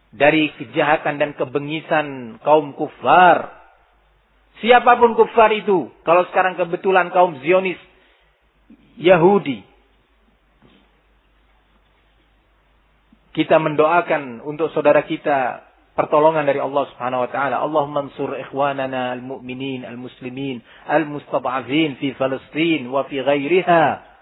dari kejahatan dan kebengisan kaum kufar. Siapapun kufar itu, kalau sekarang kebetulan kaum Zionis, Yahudi, kita mendoakan untuk saudara kita pertolongan dari Allah Subhanahu wa taala. Allahumma ansur ikhwanana al-mu'minin al-muslimin al-mustad'afin fi Palestin wa fi ghairiha.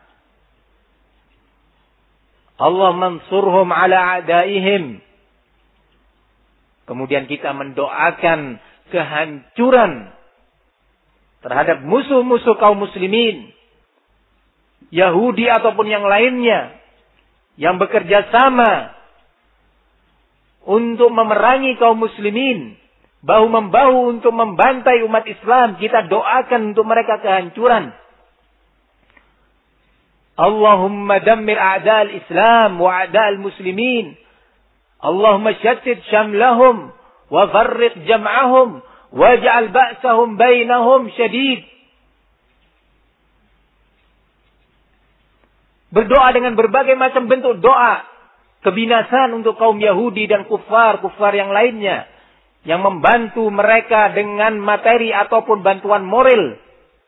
Allahumma ansurhum ala a'daihim. Kemudian kita mendoakan kehancuran terhadap musuh-musuh kaum muslimin, Yahudi ataupun yang lainnya, yang bekerja sama untuk memerangi kaum muslimin, bahu-membahu untuk membantai umat Islam. Kita doakan untuk mereka kehancuran. Allahumma dammir a'da'al Islam wa a'da'al muslimin. Allahumma syattid syamlahum wa farriq jam'ahum waj'al ba'sahum bainahum syadid. Berdoa dengan berbagai macam bentuk doa kebinasan untuk kaum Yahudi dan kufar yang lainnya yang membantu mereka dengan materi ataupun bantuan moral.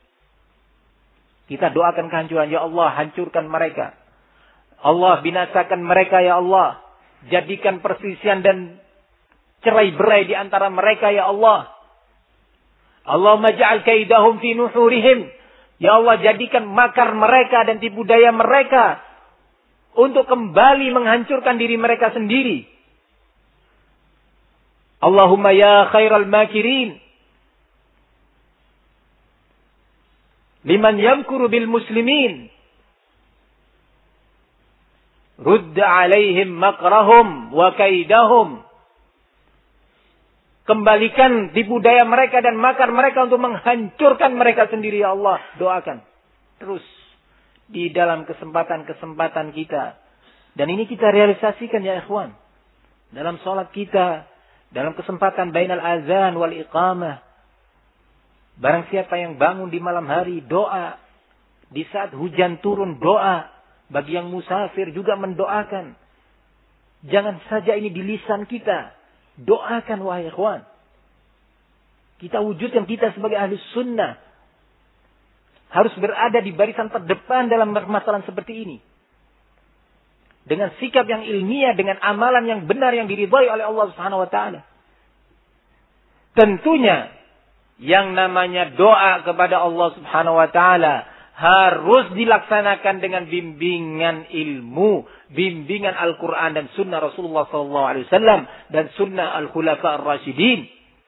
Kita doakan kehancuran. Ya Allah, hancurkan mereka. Allah, binasakan mereka ya Allah. Jadikan perselisihan dan cerai-berai di antara mereka ya Allah. Allahumma ja'al kaidahum fi nuhurihim. Ya Allah, jadikan makar mereka dan tipu daya mereka untuk kembali menghancurkan diri mereka sendiri. Allahumma ya khairal makirin. Liman yamkuru bil muslimin. Rudda alaihim makrahum wa kaidahum. Kembalikan tipu daya mereka dan makar mereka untuk menghancurkan mereka sendiri ya Allah. Doakan terus di dalam kesempatan-kesempatan kita. Dan ini kita realisasikan ya ikhwan. Dalam sholat kita, dalam kesempatan bainal azan wal iqamah. Barang siapa yang bangun di malam hari, doa. Di saat hujan turun, doa. Bagi yang musafir juga mendoakan. Jangan saja ini di lisan kita. Doakan wahai ikhwan. Kita wujudkan kita sebagai ahli sunnah. Harus berada di barisan terdepan dalam permasalahan seperti ini. Dengan sikap yang ilmiah, dengan amalan yang benar yang diridhai oleh Allah Subhanahu wa taala. Tentunya yang namanya doa kepada Allah Subhanahu wa taala harus dilaksanakan dengan bimbingan ilmu, bimbingan Al-Quran dan sunnah Rasulullah SAW dan sunnah Al-Khulafa Ar-Rasyidin.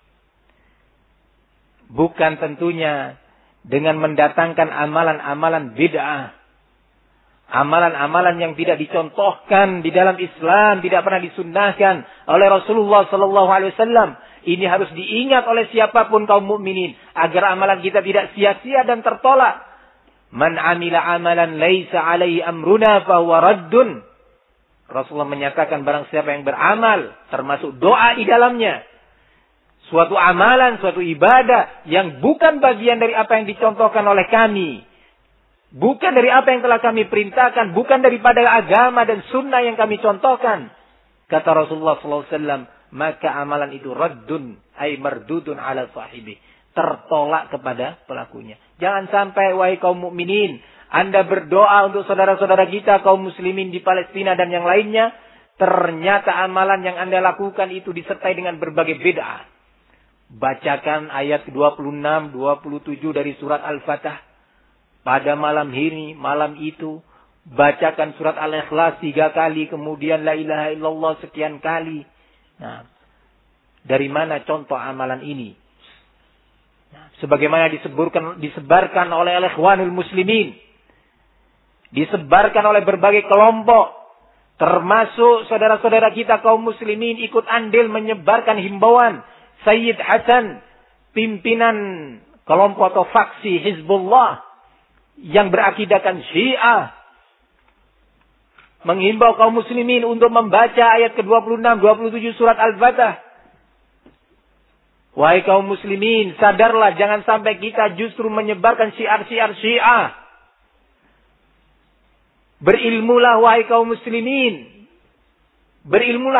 Bukan tentunya dengan mendatangkan amalan-amalan bid'ah. Amalan-amalan yang tidak dicontohkan di dalam Islam, tidak pernah disunnahkan oleh Rasulullah SAW. Ini harus diingat oleh siapapun kaum mukminin agar amalan kita tidak sia-sia dan tertolak. Man amila amalan laisa alaihi amruna fahuwa raddun. Rasulullah menyatakan barang siapa yang beramal termasuk doa di dalamnya, suatu amalan, suatu ibadah yang bukan bagian dari apa yang dicontohkan oleh kami, bukan dari apa yang telah kami perintahkan, bukan daripada agama dan sunnah yang kami contohkan, kata Rasulullah SAW, maka amalan itu raddun ay mardudun ala sahibi, tertolak kepada pelakunya. Jangan sampai wahai kaum mukminin, Anda berdoa untuk saudara-saudara kita kaum muslimin di Palestina dan yang lainnya, ternyata amalan yang Anda lakukan itu disertai dengan berbagai bid'ah. Bacakan ayat 26, 27 dari surat Al-Fatah pada malam ini, malam itu. Bacakan surat Al-Ikhlas 3 kali, kemudian la ilaha illallah sekian kali. Nah, dari mana contoh amalan ini? Nah, sebagaimana disebarkan oleh ikhwanul muslimin, disebarkan oleh berbagai kelompok, termasuk saudara-saudara kita kaum muslimin ikut andil menyebarkan himbauan Sayyid Hasan, pimpinan kelompok atau faksi Hizbullah yang berakidahkan Syiah, menghimbau kaum muslimin untuk membaca ayat ke-26, 27 surat Al-Fatah. Wahai kaum muslimin, sadarlah jangan sampai kita justru menyebarkan syiar-syiar Syiah. Berilmulah wahai kaum muslimin. Berilmulah